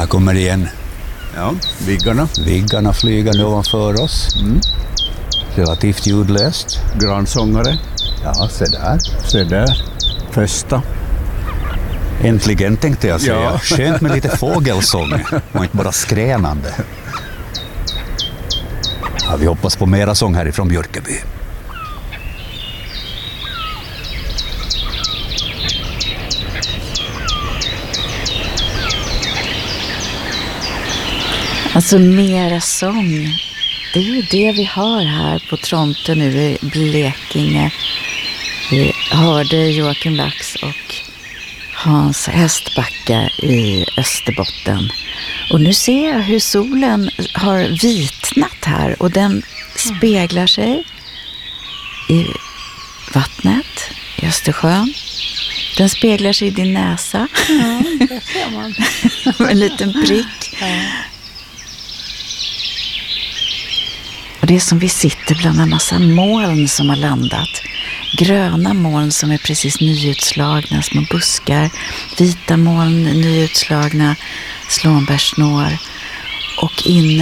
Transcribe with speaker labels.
Speaker 1: Här kommer det igen.
Speaker 2: Ja, viggarna.
Speaker 1: Viggarna flyger nu ovanför oss. Relativt ljudlöst.
Speaker 2: Gransångare.
Speaker 1: Ja, se där.
Speaker 2: Se där. Festa.
Speaker 1: Äntligen tänkte jag säga.
Speaker 2: Ja.
Speaker 1: Skönt med lite fågelsång och inte bara skränande. Ja, vi hoppas på mera sång härifrån Björkeby.
Speaker 3: Alltså mera sång. Det är ju det vi har här på Tronte nu i Blekinge. Vi hörde Joakim Lax och Hans Hästbacka i Österbotten. Och nu ser jag hur solen har vitnat här och den speglar sig i vattnet i Östersjön. Den speglar sig i din näsa.
Speaker 4: Ja, det ser man.
Speaker 3: En liten prick.
Speaker 4: Ja.
Speaker 3: Och det är som vi sitter bland en massa moln som har landat. Gröna moln som är precis nyutslagna, små buskar. Vita moln, nyutslagna slånbärsnår. Och inne